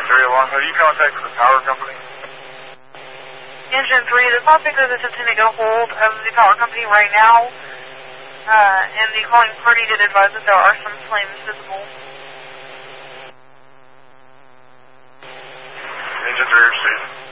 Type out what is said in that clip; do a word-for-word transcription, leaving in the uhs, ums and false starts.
three oh one, have you contacted the power company? Engine three, the call picker is attempting to get a hold of the power company right now, uh, and the calling party did advise that there are some flames visible. Engine three received.